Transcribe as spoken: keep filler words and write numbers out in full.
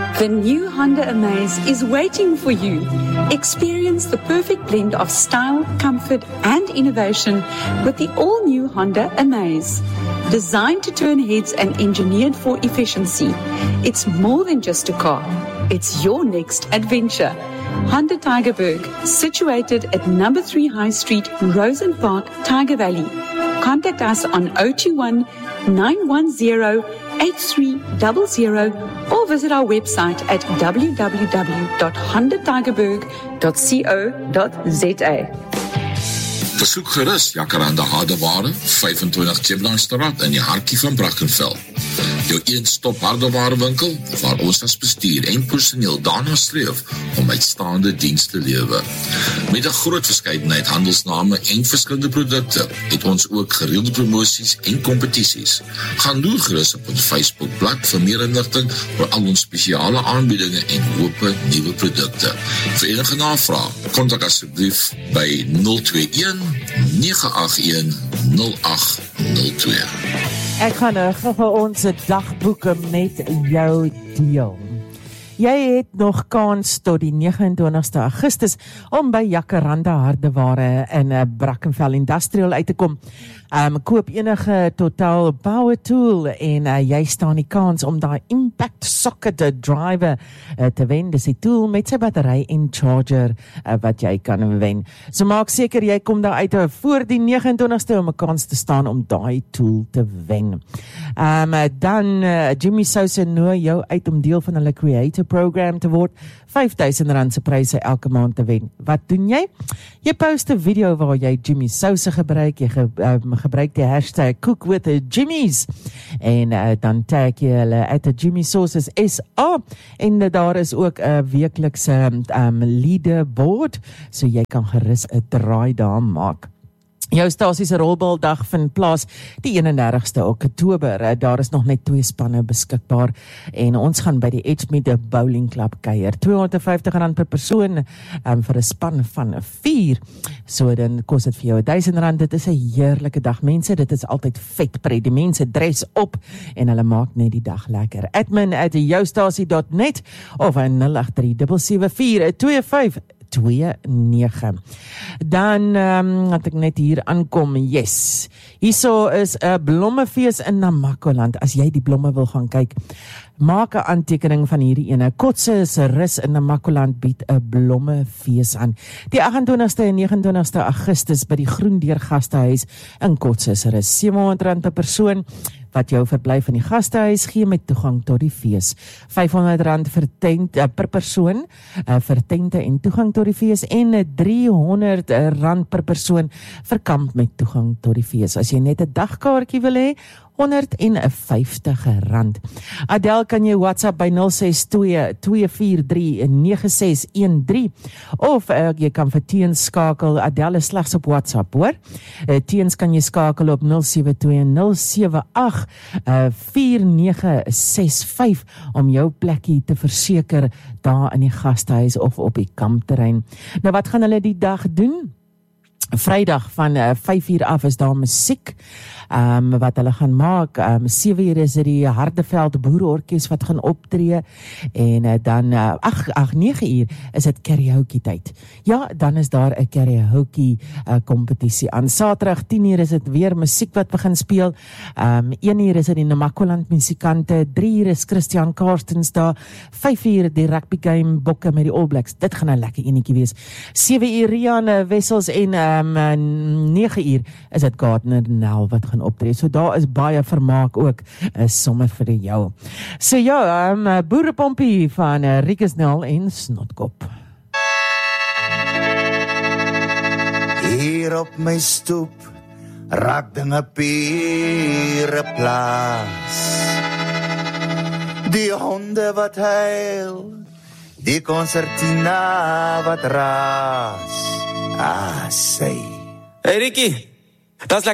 The new Honda Amaze is waiting for you. Experience the perfect blend of style, comfort, and innovation with the all-new Honda Amaze. Designed to turn heads and engineered for efficiency, it's more than just a car. It's your next adventure. Honda Tygerberg, situated at number three High Street, Rosen Park, Tiger Valley. Contact us on zero two one, nine one zero, eight three zero zero or visit our website at w w w dot honda tygerberg dot co dot z a. Besoek gerus Jacaranda Hardeware, vyfentwintig Chiplandstraat in die hartjie van Brackenfell. Jou een-stop hardewarewinkel waar ons as bestuur en personeel daarna streef om uitstaande diens te lewe. Met 'n groot verskeidenheid handelsname en verskillende produkte het ons ook gereelde promosies en kompetisies. Gaan loer gerus op ons Facebookblad vir meer inligting oor al ons spesiale aanbiedinge en hoope nuwe produkte. Vir enige navraag, kontak asseblief by nul twee een, nege agt een, nul agt nul twee. Ek gaan nou vir ons dagboeke met jou deel. Jy het nog kans tot die negenentwintigste Augustus om by Jacaranda Hardeware in Brackenfell Industrial uit te kom. Um, koop enige Total Power Tool en uh, jy staan die kans om daai Impact Socket driver uh, te wen. Dis die tool met sy battery en charger uh, wat jy kan wen. So maak seker jy kom daar uit uh, voor die negenentwintigste om 'n kans te staan om daai tool te wen. Um, uh, dan uh, Jimmy Sousa nooi jou uit om deel van hulle Creator Program te word. vyf duisend rand se pryse elke maand te wen. Wat doen jy? Jy post 'n video waar jy Jimmy Sousa gebruik, jy ge, um, gebruik die hashtag Cook with the Jimmys en uh, dan tag jy hulle at the Jimmy Sauces S A en uh, daar is ook 'n uh, weeklikse um, leaderboard, so jy kan gerus 'n draai daar maak. Jou stasie se rolbaldag vind plaas die eenendertigste Oktober. Daar is nog net twee spanne beskikbaar en ons gaan by die Edgemead Bowling Club kuier. tweehonderdvyftig rand per persoon um, vir 'n span van vier. So dan kos dit vir jou duisend rand. Dit is 'n heerlike dag, mense. Dit is altyd vet pret. Die mense dress op en hulle maak net die dag lekker. admin at joustasie dot net of nul agt drie sewe sewe vier twee vyf twee nege. Dan um, had ek net hier aankom, yes. Hierso is 'n blommefees in Namakoland. As jy die blomme wil gaan kyk, maak 'n aantekening van hierdie ene. Kotse se rus in Namakoland bied 'n blommefees aan. Die agt en twintigste en nege en twintigste Augustus by die Groendeur Gastehuis in Kotse se rus. sewenhonderd rand per persoon wat jou verblyf in die gastehuis gee met toegang tot die fees. vyfhonderd rand vir tent, uh, per persoon uh, vir tente en toegang tot die fees en uh, driehonderd rand per persoon vir kamp met toegang tot die fees. As jy net 'n dagkaartjie wil hê, honderdvyftig rand. Adel kan jy WhatsApp by nul ses twee twee vier drie nege ses een drie of uh, jy kan vir Teens skakel. Adel is slegs op WhatsApp, hoor. Uh, Teens kan jy skakel op nul sewe twee nul sewe agt vier nege ses vyf om jou plekkie te verseker daar in die gastehuis of op die kampterrein. Nou wat gaan hulle die dag doen? Vrydag van uh, vyf uur af is daar musiek um, wat hulle gaan maak. Um, sewe uur is dit die Hardeveld Boereorkes wat gaan optree en uh, dan uh, ag nege uur is dit karaoke tyd. Ja, dan is daar 'n karaoke uh, kompetisie aan. Saterdag tien uur is dit weer musiek wat begin speel. Um, een uur is dit die Namakoland musikante, drie uur is Christian Karstens daar, vyf uur die rugby game Bokke met die All Blacks. Dit gaan 'n lekker enetjie wees. sewe uur Rian Wessels en uh, Um, nege uur is dit Gardner Nel wat gaan optree. So daar is baie vermaak ook uh, sommer vir jou. So ja, um, Boerepompie van uh, Rikus Nel en Snotkop. Hier op my stoep raak dinge pure plaas. Die honde wat huil, die concertina wat raas. Ah, say. Hey Ricky, dat is